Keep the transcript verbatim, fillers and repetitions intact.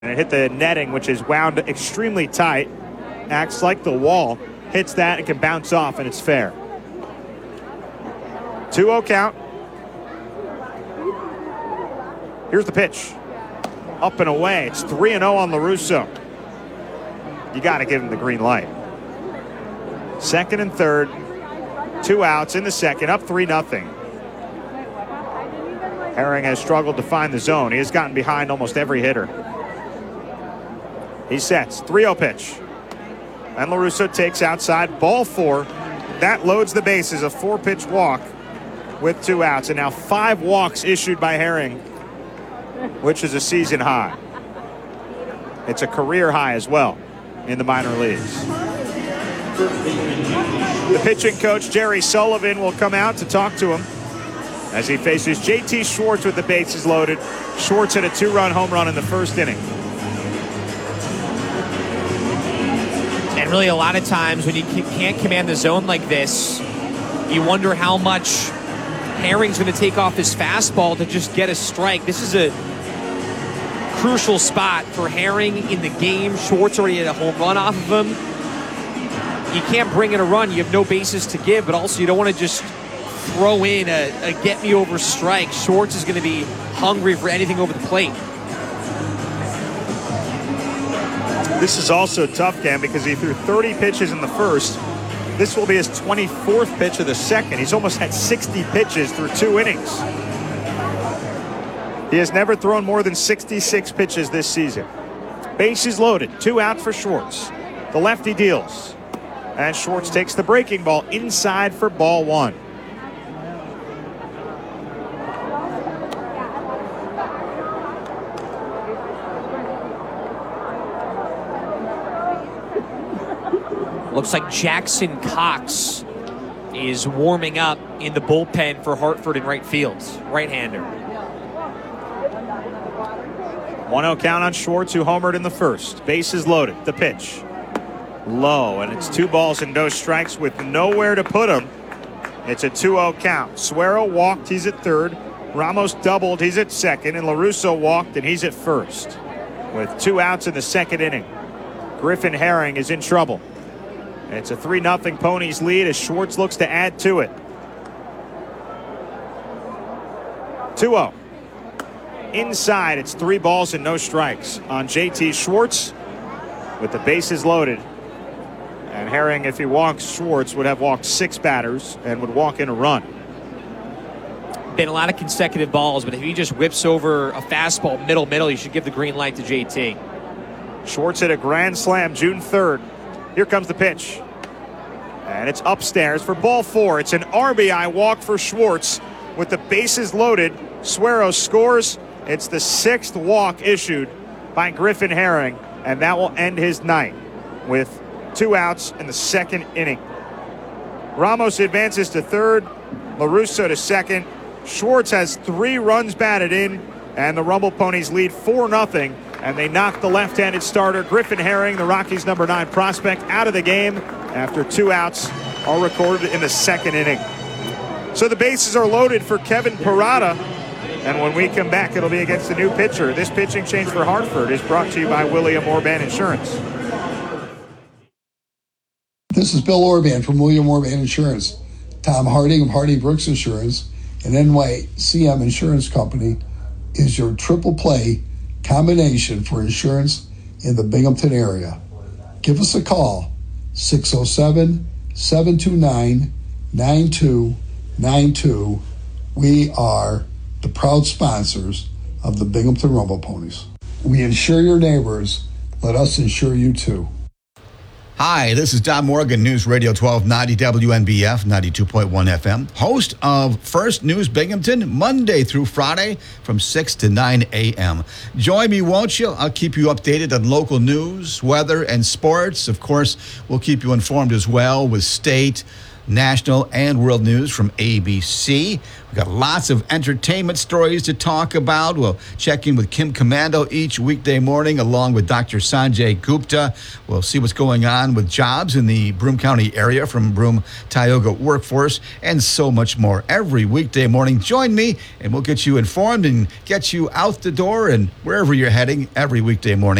And it hit the netting, which is wound extremely tight. Acts like the wall. Hits that and can bounce off, and it's fair. two oh count. Here's the pitch. Up and away. It's three and oh on LaRusso. You got to give him the green light. Second and third. Two outs in the second. Up three nothing. Herring has struggled to find the zone. He has gotten behind almost every hitter. He sets. three oh pitch. And LaRusso takes outside. Ball four. That loads the bases. A four-pitch walk with two outs. And now five walks issued by Herring, which is a season high. It's a career high as well in the minor leagues. The pitching coach, Jerry Sullivan, will come out to talk to him as he faces J T Schwartz with the bases loaded. Schwartz hit a two-run home run in the first inning. And really, a lot of times when you can't command the zone like this, you wonder how much Herring's going to take off his fastball to just get a strike. This is a crucial spot for Herring in the game. Schwartz already had a home run off of him. You can't bring in a run. You have no bases to give, but also you don't want to just throw in a, a get-me-over strike. Schwartz is going to be hungry for anything over the plate. This is also tough, Cam, because he threw thirty pitches in the first. This will be his twenty-fourth pitch of the second. He's almost had sixty pitches through two innings. He has never thrown more than sixty-six pitches this season. Bases loaded. Two out for Schwartz. The lefty deals. And Schwartz takes the breaking ball inside for ball one. Looks like Jackson Cox is warming up in the bullpen for Hartford in right field. Right-hander. one oh count on Schwartz, who homered in the first. Bases loaded. The pitch. Low, and it's two balls and no strikes with nowhere to put him. It's a two oh count. Suero walked. He's at third. Ramos doubled. He's at second. And LaRusso walked, and he's at first. With two outs in the second inning. Griffin Herring is in trouble. It's a three nothing Ponies lead as Schwartz looks to add to it. two oh. Inside, it's three balls and no strikes on J T Schwartz with the bases loaded. And Herring, if he walks Schwartz, would have walked six batters and would walk in a run. Been a lot of consecutive balls, but if he just whips over a fastball middle-middle, you should give the green light to J T. Schwartz hit a grand slam June third. Here comes the pitch. And it's upstairs for ball four. It's an R B I walk for Schwartz with the bases loaded. Suero scores. It's the sixth walk issued by Griffin Herring, and that will end his night with two outs in the second inning. Ramos advances to third. LaRusso to second. Schwartz has three runs batted in, and the Rumble Ponies lead four nothing. And they knock the left-handed starter, Griffin Herring, the Rockies' number nine prospect, out of the game after two outs are recorded in the second inning. So the bases are loaded for Kevin Parada. And when we come back, it'll be against the new pitcher. This pitching change for Hartford is brought to you by William Orban Insurance. This is Bill Orban from William Orban Insurance. Tom Harding of Harding Brooks Insurance and N Y C M Insurance Company is your triple play combination for insurance in the Binghamton area. Give us a call, six oh seven, seven two nine, nine two nine two. We are the proud sponsors of the Binghamton Rumble Ponies. We insure your neighbors. Let us insure you too. Hi, this is Don Morgan, News Radio twelve ninety W N B F ninety-two point one F M, host of First News Binghamton, Monday through Friday from six to nine a.m. Join me, won't you? I'll keep you updated on local news, weather, and sports. Of course, we'll keep you informed as well with state, national and world news from A B C. We've got lots of entertainment stories to talk about. We'll check in with Kim Commando each weekday morning, along with Doctor Sanjay Gupta. We'll see what's going on with jobs in the Broome County area from Broome Tioga Workforce, and so much more. Every weekday morning, join me, and we'll get you informed and get you out the door and wherever you're heading every weekday morning.